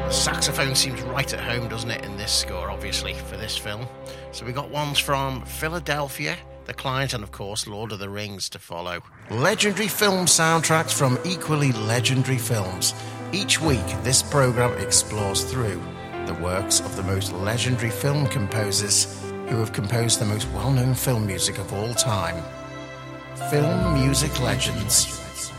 The saxophone seems right at home, doesn't it, in this score, obviously, for this film. So we got ones from Philadelphia, The Client, and of course Lord of the Rings to follow. Legendary film soundtracks from equally legendary films. Each week, this programme explores through the works of the most legendary film composers who have composed the most well-known film music of all time. Film Music Legends.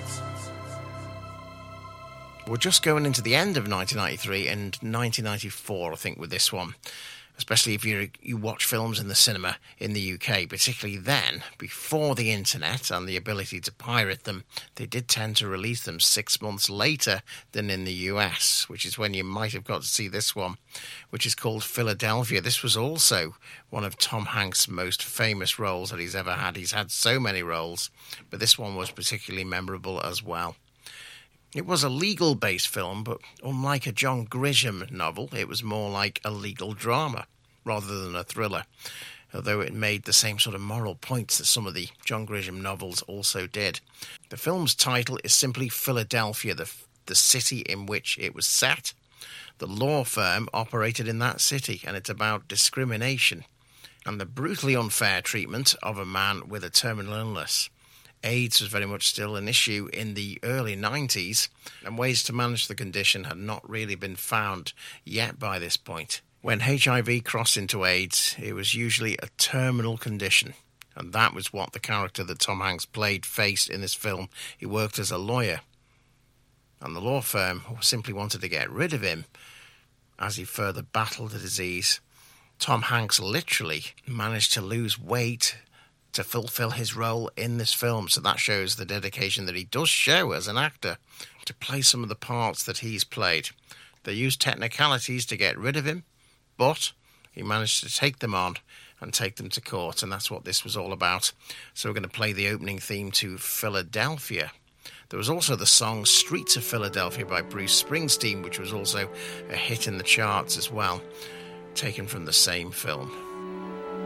We're just going into the end of 1993 and 1994, I think, with this one. Especially if you watch films in the cinema in the UK, particularly then, before the internet and the ability to pirate them, they did tend to release them 6 months later than in the US, which is when you might have got to see this one, which is called Philadelphia. This was also one of Tom Hanks' most famous roles that he's ever had. He's had so many roles, but this one was particularly memorable as well. It was a legal-based film, but unlike a John Grisham novel, it was more like a legal drama rather than a thriller, although it made the same sort of moral points that some of the John Grisham novels also did. The film's title is simply Philadelphia, the city in which it was set. The law firm operated in that city, and it's about discrimination and the brutally unfair treatment of a man with a terminal illness. AIDS was very much still an issue in the early 90s, and ways to manage the condition had not really been found yet by this point. When HIV crossed into AIDS, it was usually a terminal condition, and that was what the character that Tom Hanks played faced in this film. He worked as a lawyer, and the law firm simply wanted to get rid of him as he further battled the disease. Tom Hanks literally managed to lose weight to fulfill his role in this film. So that shows the dedication that he does show as an actor to play some of the parts that he's played. They used technicalities to get rid of him, but he managed to take them on and take them to court, and that's what this was all about. So we're going to play the opening theme to Philadelphia. There was also the song Streets of Philadelphia by Bruce Springsteen, which was also a hit in the charts as well, taken from the same film.